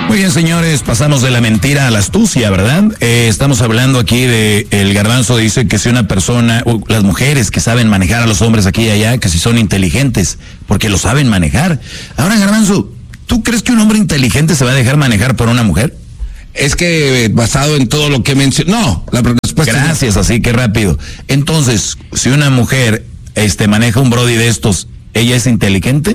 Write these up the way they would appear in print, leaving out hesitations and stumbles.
Muy bien, señores, pasamos de la mentira a la astucia, ¿verdad? Estamos hablando aquí de, el Garbanzo dice que si una persona, las mujeres que saben manejar a los hombres aquí y allá, que si son inteligentes, porque lo saben manejar. Ahora, Garbanzo, ¿tú crees que un hombre inteligente se va a dejar manejar por una mujer? Es que basado en todo lo que mencionó, no, la respuesta. Gracias, así que rápido. Entonces, si una mujer maneja un brody de estos, ¿ella es inteligente?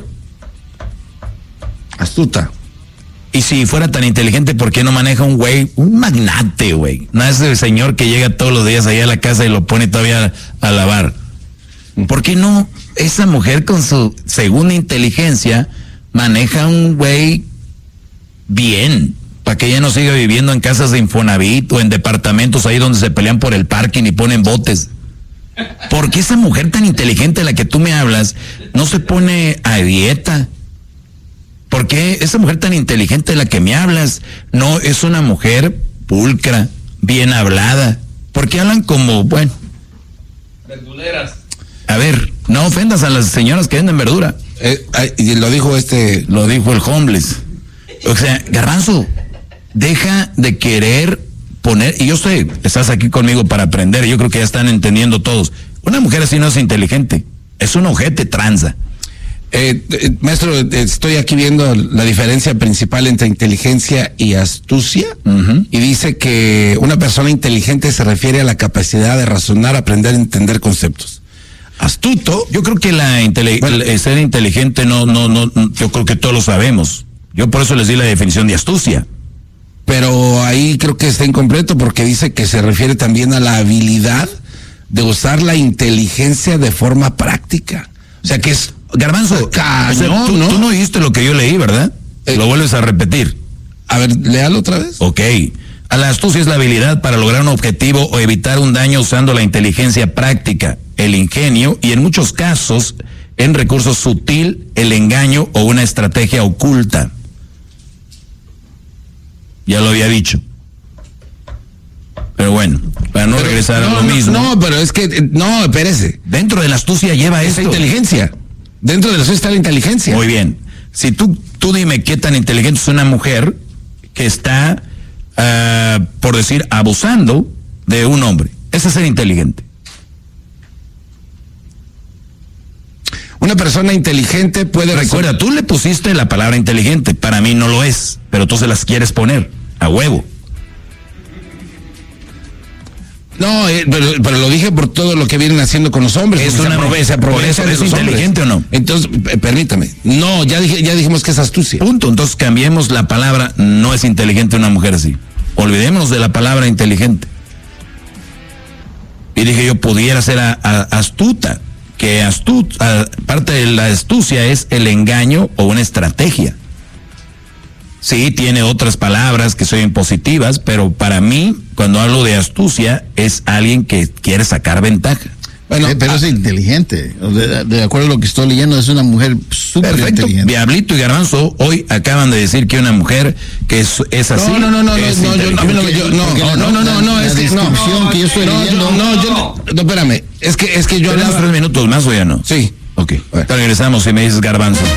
Astuta. Y si fuera tan inteligente, ¿por qué no maneja un güey, un magnate, güey? No es el señor que llega todos los días allá a la casa y lo pone todavía a lavar. ¿Por qué no esa mujer con su segunda inteligencia maneja un güey bien? Para que ella no siga viviendo en casas de Infonavit o en departamentos ahí donde se pelean por el parking y ponen botes. ¿Por qué esa mujer tan inteligente de la que tú me hablas no se pone a dieta? ¿Por qué esa mujer tan inteligente de la que me hablas no es una mujer pulcra, bien hablada? ¿Por qué hablan como, bueno? Verduleras. A ver, no ofendas a las señoras que venden verdura. Lo dijo Lo dijo el homeless. O sea, Garbanzo, deja de querer poner, y yo sé, estás aquí conmigo para aprender, yo creo que ya están entendiendo todos. Una mujer así no es inteligente, es un ojete tranza. Maestro, estoy aquí viendo la diferencia principal entre inteligencia y astucia, y dice que una persona inteligente se refiere a la capacidad de razonar, aprender, entender conceptos. Astuto, yo creo que ser inteligente no, yo creo que todos lo sabemos. Yo por eso les di la definición de astucia. Pero ahí creo que está incompleto porque dice que se refiere también a la habilidad de usar la inteligencia de forma práctica. O sea que es Garbanzo, cañón, tú no oíste lo que yo leí, ¿verdad? Lo vuelves a repetir. A ver, léalo otra vez. Ok. A la astucia es la habilidad para lograr un objetivo o evitar un daño usando la inteligencia práctica, el ingenio y en muchos casos en recursos sutil, el engaño o una estrategia oculta. Ya lo había dicho. Pero bueno, para no regresar a lo mismo. No, pero es que, no, espérese. Dentro de la astucia lleva esa esto. Inteligencia. Dentro de la astucia está la inteligencia. Muy bien. Si tú dime qué tan inteligente es una mujer que está, por decir, abusando de un hombre. Ese es ser inteligente. Una persona inteligente puede... Recuerda, tú le pusiste la palabra inteligente, para mí no lo es, pero tú se las quieres poner, a huevo. No, pero lo dije por todo lo que vienen haciendo con los hombres. Es una promesa. ¿Por eso es inteligente o no? Entonces, permítame. No, ya dijimos que es astucia. Punto. Entonces cambiemos la palabra, no es inteligente una mujer así. Olvidémonos de la palabra inteligente. Y dije yo, pudiera ser astuta. Que parte de la astucia es el engaño o una estrategia. Sí, tiene otras palabras que son positivas, pero para mí, cuando hablo de astucia, es alguien que quiere sacar ventaja. Bueno, pero es inteligente. De acuerdo a lo que estoy leyendo, es una mujer súper inteligente. Perfecto. Diablito y Garbanzo hoy acaban de decir que una mujer que es así. No, espérame. Es que yo... ¿Tenemos 3 minutos más o ya no? Sí. Ok. Regresamos y me dices Garbanzo.